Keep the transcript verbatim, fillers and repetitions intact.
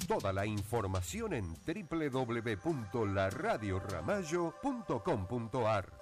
Toda la información en doble u doble u doble u punto la radio ramallo punto com punto a r.